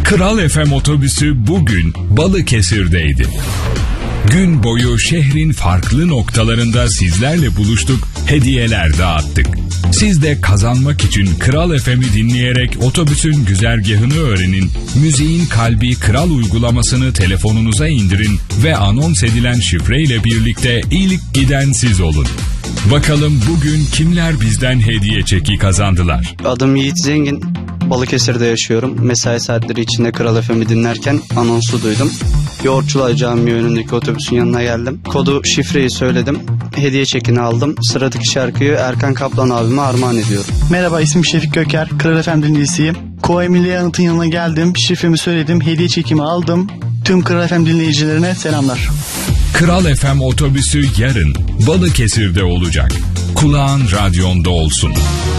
Kral FM otobüsü bugün Balıkesir'deydi. Gün boyu şehrin farklı noktalarında sizlerle buluştuk, hediyeler dağıttık. Siz de kazanmak için Kral FM'i dinleyerek otobüsün güzergahını öğrenin, müziğin kalbi Kral uygulamasını telefonunuza indirin ve anons edilen şifreyle birlikte ilk giden siz olun. Bakalım bugün kimler bizden hediye çeki kazandılar? Adım Yiğit Zengin. Balıkesir'de yaşıyorum. Mesai saatleri içinde Kral FM'i dinlerken anonsu duydum. Yoğurtçular Camii önündeki otobüsün yanına geldim. Kodu, şifreyi söyledim. Hediye çekini aldım. Sıradaki şarkıyı Erkan Kaplan abime armağan ediyorum. Merhaba, ismim Şefik Göker. Kral FM dinleyicisiyim. Kuvayi Milliye Anıt'ın yanına geldim. Şifremi söyledim. Hediye çekimi aldım. Tüm Kral FM dinleyicilerine selamlar. Kral FM otobüsü yarın Balıkesir'de olacak. Kulağın radyonda olsun.